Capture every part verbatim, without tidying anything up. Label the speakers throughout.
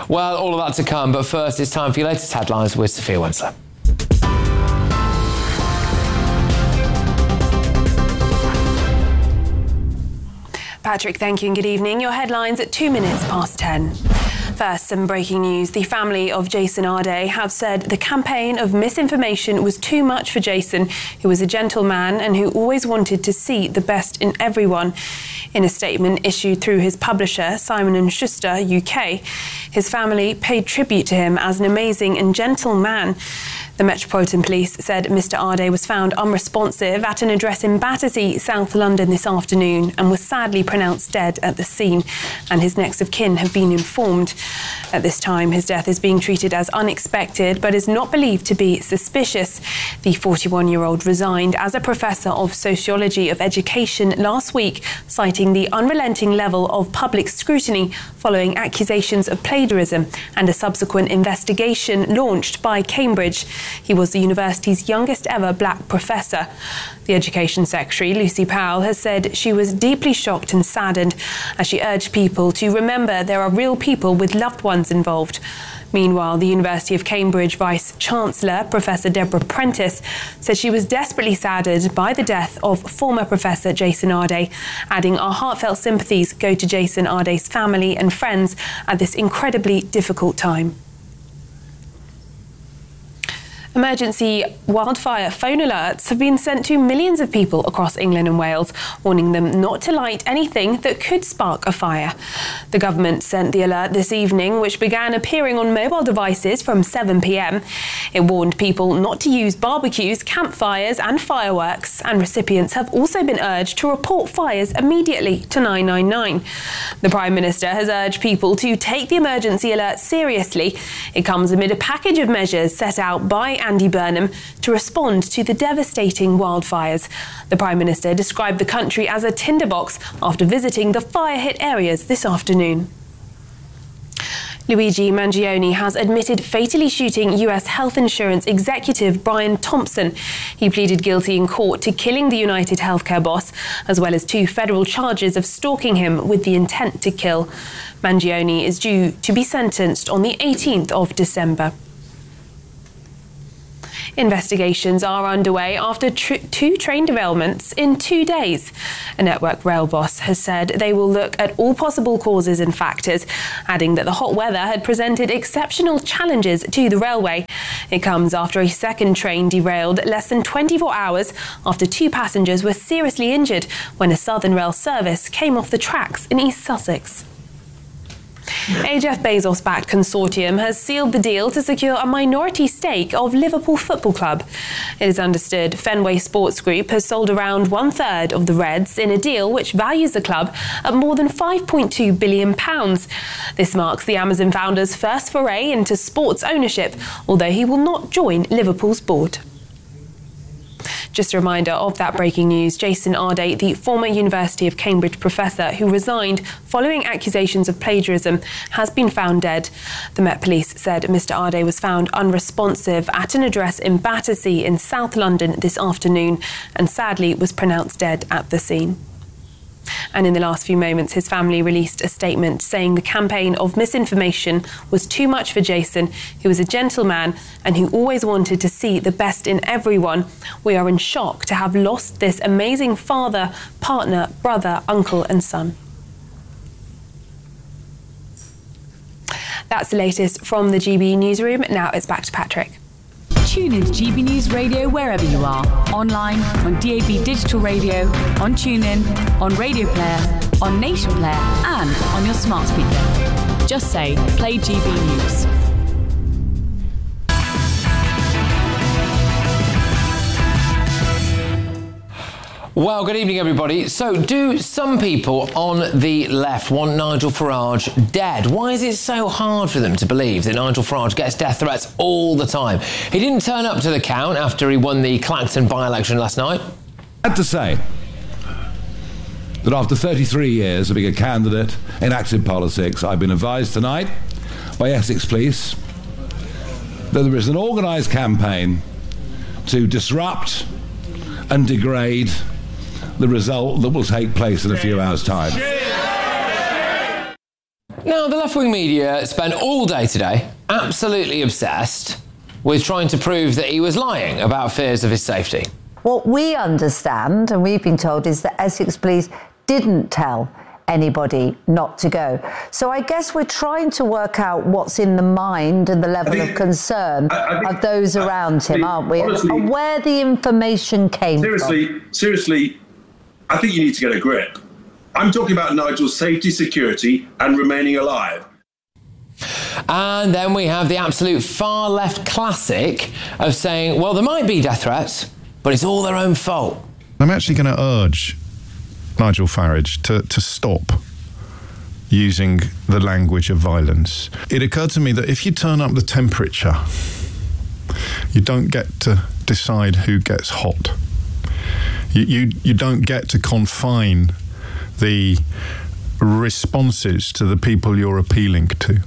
Speaker 1: Well, all of that to come, but first it's time for your latest headlines with Sophia Winsler.
Speaker 2: Patrick, thank you and good evening. Your headlines at two minutes past ten. First, some breaking news. The family of Jason Arday have said the campaign of misinformation was too much for Jason, who was a gentle man and who always wanted to see the best in everyone. In a statement issued through his publisher, Simon and Schuster U K, his family paid tribute to him as an amazing and gentle man. The Metropolitan Police said Mister Arday was found unresponsive at an address in Battersea, South London this afternoon and was sadly pronounced dead at the scene, and his next of kin have been informed. At this time, his death is being treated as unexpected but is not believed to be suspicious. The forty-one-year-old resigned as a professor of sociology of education last week, citing the unrelenting level of public scrutiny following accusations of plagiarism and a subsequent investigation launched by Cambridge. He was the university's youngest ever black professor. The Education Secretary, Lucy Powell, has said she was deeply shocked and saddened as she urged people to remember there are real people with loved ones involved. Meanwhile, the University of Cambridge Vice-Chancellor, Professor Deborah Prentice, said she was desperately saddened by the death of former Professor Jason Arday, adding our heartfelt sympathies go to Jason Arday's family and friends at this incredibly difficult time. Emergency wildfire phone alerts have been sent to millions of people across England and Wales, warning them not to light anything that could spark a fire. The government sent the alert this evening, which began appearing on mobile devices from seven p m. It warned people not to use barbecues, campfires and fireworks, and recipients have also been urged to report fires immediately to nine nine nine. The Prime Minister has urged people to take the emergency alert seriously. It comes amid a package of measures set out by Andy Burnham to respond to the devastating wildfires. The Prime Minister described the country as a tinderbox after visiting the fire-hit areas this afternoon. Luigi Mangione has admitted fatally shooting U S health insurance executive Brian Thompson. He pleaded guilty in court to killing the United Healthcare boss, as well as two federal charges of stalking him with the intent to kill. Mangione is due to be sentenced on the eighteenth of December. Investigations are underway after tr- two train derailments in two days. A Network Rail boss has said they will look at all possible causes and factors, adding that the hot weather had presented exceptional challenges to the railway. It comes after a second train derailed less than twenty-four hours after two passengers were seriously injured when a Southern Rail service came off the tracks in East Sussex. A Jeff Bezos-backed consortium has sealed the deal to secure a minority stake of Liverpool Football Club. It is understood Fenway Sports Group has sold around one-third of the Reds in a deal which values the club at more than five point two billion pounds. This marks the Amazon founder's first foray into sports ownership, although he will not join Liverpool's board. Just a reminder of that breaking news. Jason Arday, the former University of Cambridge professor who resigned following accusations of plagiarism, has been found dead. The Met Police said Mister Arday was found unresponsive at an address in Battersea in South London this afternoon and sadly was pronounced dead at the scene. And in the last few moments, his family released a statement saying the campaign of misinformation was too much for Jason, who was a gentleman and who always wanted to see the best in everyone. We are in shock to have lost this amazing father, partner, brother, uncle and son. That's the latest from the G B newsroom. Now it's back to Patrick.
Speaker 3: Tune in to G B News Radio wherever you are. Online, on D A B Digital Radio, on TuneIn, on Radio Player, on Nation Player, and on your smart speaker. Just say, play G B News.
Speaker 1: Well, good evening, everybody. So, do some people on the left want Nigel Farage dead? Why is it so hard for them to believe that Nigel Farage gets death threats all the time? He didn't turn up to the count after he won the Clacton by-election last night.
Speaker 4: I had to say that after thirty-three years of being a candidate in active politics, I've been advised tonight by Essex Police that there is an organised campaign to disrupt and degrade the result that will take place in a few hours' time.
Speaker 1: Now, the left-wing media spent all day today absolutely obsessed with trying to prove that he was lying about fears of his safety.
Speaker 5: What we understand, and we've been told, is that Essex Police didn't tell anybody not to go. So I guess we're trying to work out what's in the mind and the level think, of concern I, I think, of those around I, him, I, aren't we? Honestly, and where the information came
Speaker 6: seriously,
Speaker 5: from.
Speaker 6: Seriously, seriously, I think you need to get a grip. I'm talking about Nigel's safety, security and remaining alive.
Speaker 1: And then we have the absolute far left classic of saying, well, there might be death threats, but it's all their own fault.
Speaker 7: I'm actually going to urge Nigel Farage to, to stop using the language of violence. It occurred to me that if you turn up the temperature, you don't get to decide who gets hot. You, you, you don't get to confine the responses to the people you're appealing to.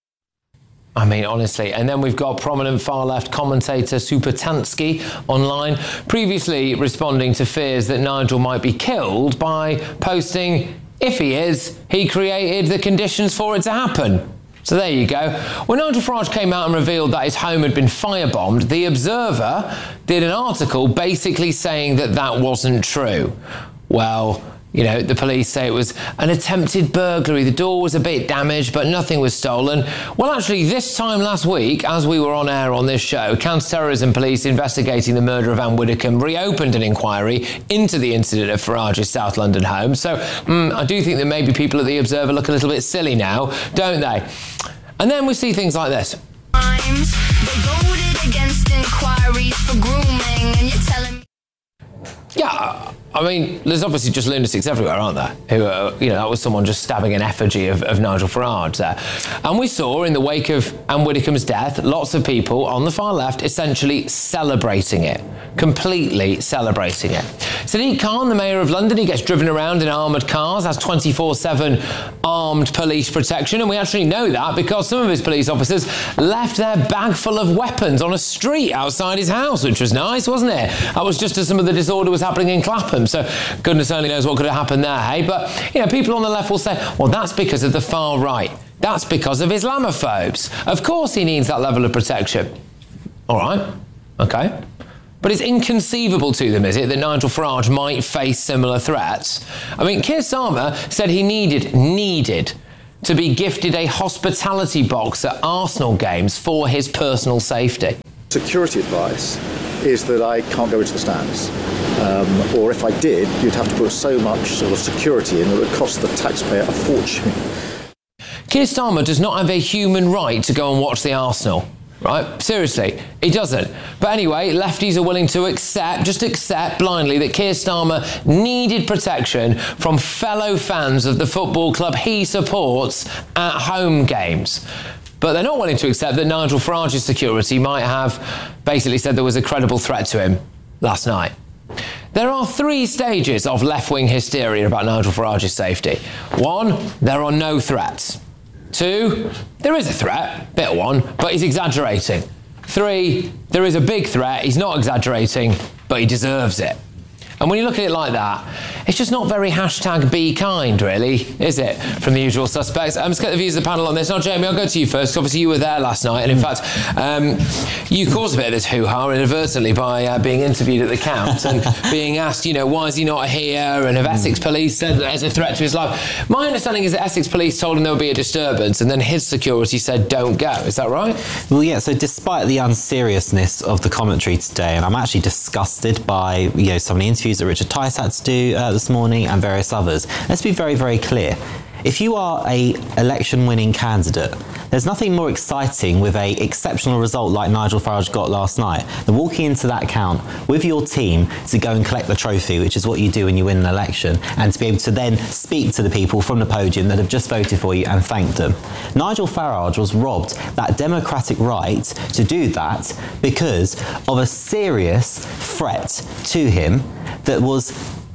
Speaker 1: I mean, honestly. And then we've got prominent far-left commentator Supatansky online, previously responding to fears that Nigel might be killed by posting, if he is, he created the conditions for it to happen. So there you go. When Nigel Farage came out and revealed that his home had been firebombed, The Observer did an article basically saying that that wasn't true. Well, you know, the police say it was an attempted burglary. The door was a bit damaged, but nothing was stolen. Well, actually, this time last week, as we were on air on this show, counter-terrorism police investigating the murder of Anne Widdecombe reopened an inquiry into the incident at Farage's South London home. So mm, I do think that maybe people at The Observer look a little bit silly now, don't they? And then we see things like this.
Speaker 8: They voted against inquiries for grooming, and you're telling me...
Speaker 1: Yeah, I mean, there's obviously just lunatics everywhere, aren't there? Who, uh, you know, that was someone just stabbing an effigy of, of Nigel Farage there. And we saw in the wake of Anne Widdecombe's death, lots of people on the far left essentially celebrating it, completely celebrating it. Sadiq Khan, the mayor of London, he gets driven around in armoured cars, has twenty-four seven armed police protection, and we actually know that because some of his police officers left their bag full of weapons on a street outside his house, which was nice, wasn't it? That was just as some of the disorder was happening in Clapham, so goodness only knows what could have happened there, hey? But, you know, people on the left will say, well, that's because of the far right. That's because of Islamophobes. Of course he needs that level of protection. All right, okay. But it's inconceivable to them, is it, that Nigel Farage might face similar threats? I mean, Keir Starmer said he needed, needed to be gifted a hospitality box at Arsenal games for his personal safety.
Speaker 9: Security advice is that I can't go into the stands. Um, or if I did, you'd have to put so much sort of security in that it would cost the taxpayer a fortune.
Speaker 1: Keir Starmer does not have a human right to go and watch the Arsenal, right? Seriously, he doesn't. But anyway, lefties are willing to accept, just accept blindly that Keir Starmer needed protection from fellow fans of the football club he supports at home games. But they're not willing to accept that Nigel Farage's security might have basically said there was a credible threat to him last night. There are three stages of left-wing hysteria about Nigel Farage's safety. One, there are no threats. Two, there is a threat, bit of one, but he's exaggerating. Three, there is a big threat, he's not exaggerating, but he deserves it. And when you look at it like that, it's just not very hashtag be kind, really, is it, from the usual suspects? I'm just going to views of the panel on this. Now, Jamie, I'll go to you first. Obviously, you were there last night, and in fact, um, you caused a bit of this hoo-ha inadvertently by uh, being interviewed at the Count and being asked, you know, why is he not here, and have Essex Police said that there's a threat to his life. My understanding is that Essex Police told him there would be a disturbance, and then his security said, don't go. Is that right?
Speaker 10: Well, yeah, so despite the unseriousness of the commentary today, and I'm actually disgusted by, you know, some of the interviews that Richard Tice had to do uh, this morning and various others. Let's be very, very clear. If you are a election-winning candidate, there's nothing more exciting with a exceptional result like Nigel Farage got last night than walking into that count with your team to go and collect the trophy, which is what you do when you win an election, and to be able to then speak to the people from the podium that have just voted for you and thank them. Nigel Farage was robbed that democratic right to do that because of a serious threat to him that was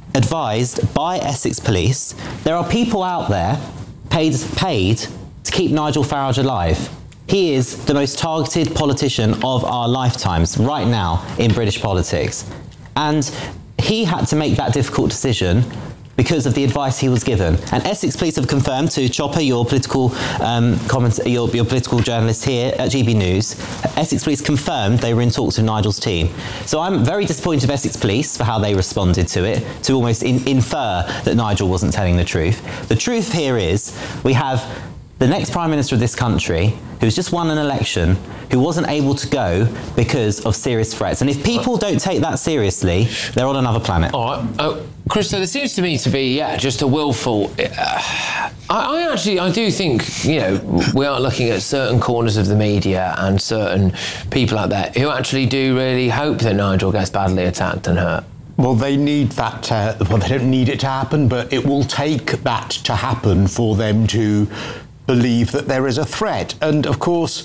Speaker 10: advised by Essex Police. There are people out there paid paid to keep Nigel Farage alive. He is the most targeted politician of our lifetimes right now in British politics. And he had to make that difficult decision because of the advice he was given. And Essex Police have confirmed to Chopper, your political um, comment, your, your political journalist here at G B News, Essex Police confirmed they were in talks with Nigel's team. So I'm very disappointed with Essex Police for how they responded to it, to almost in, infer that Nigel wasn't telling the truth. The truth here is we have the next Prime Minister of this country who's just won an election, who wasn't able to go because of serious threats. And if people don't take that seriously, they're on another planet.
Speaker 1: All right. Oh, Krista, there seems to me to be, yeah, just a willful... Uh, I, I actually, I do think, you know, we are looking at certain corners of the media and certain people out there who actually do really hope that Nigel gets badly attacked and hurt.
Speaker 11: Well, they need that to... Well, they don't need it to happen, but it will take that to happen for them to believe that there is a threat. And, of course,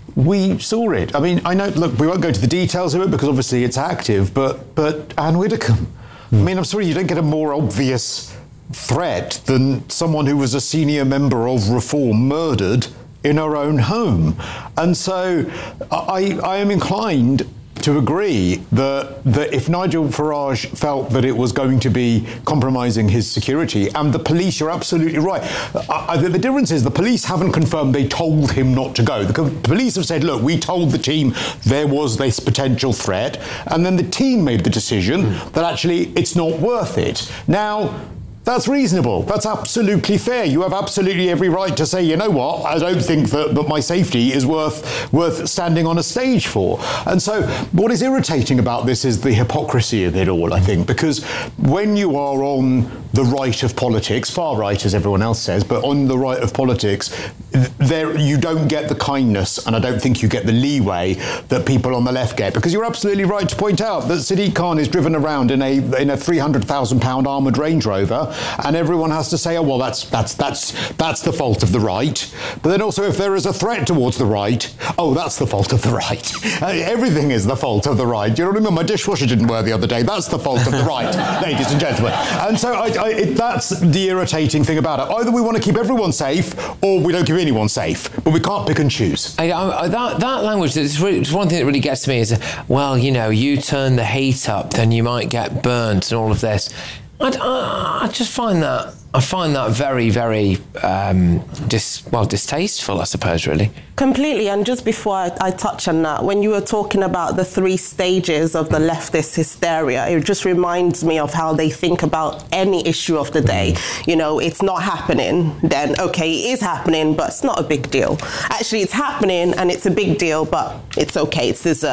Speaker 11: we saw it. I mean, I know, look, we won't go into the details of it because obviously it's active, but but Anne Widdecombe, mm. I mean, I'm sorry, you don't get a more obvious threat than someone who was a senior member of Reform murdered in her own home. And so I, I am inclined to agree that, that if Nigel Farage felt that it was going to be compromising his security, and the police, you're absolutely right. I, I, the difference is the police haven't confirmed they told him not to go. The police have said, look, we told the team there was this potential threat, and then the team made the decision mm. that actually it's not worth it. Now, that's reasonable. That's absolutely fair. You have absolutely every right to say, you know what, I don't think that, that my safety is worth worth standing on a stage for. And so what is irritating about this is the hypocrisy of it all, I think, because when you are on the right of politics, far right as everyone else says, but on the right of politics, there you don't get the kindness, and I don't think you get the leeway that people on the left get, because you're absolutely right to point out that Sadiq Khan is driven around in a in a three hundred thousand pound armoured Range Rover, and everyone has to say, oh, well, that's that's that's that's the fault of the right. But then also, if there is a threat towards the right, oh, that's the fault of the right. Everything is the fault of the right. You know what I mean? My dishwasher didn't work the other day. That's the fault of the right, ladies and gentlemen. And so I, I, it, that's the irritating thing about it. Either we want to keep everyone safe, or we don't keep anyone safe. But we can't pick and choose.
Speaker 1: I, I, that, that language, it's, really, it's one thing that really gets to me is, well, you know, you turn the heat up, then you might get burnt and all of this. I, I, I just find that I find that very, very um, dis, well distasteful, I suppose, really.
Speaker 12: Completely. And just before I, I touch on that, when you were talking about the three stages of the leftist hysteria, it just reminds me of how they think about any issue of the day. You know, it's not happening, then okay, it is happening, but it's not a big deal. Actually, it's happening and it's a big deal, but it's okay. It's dessert.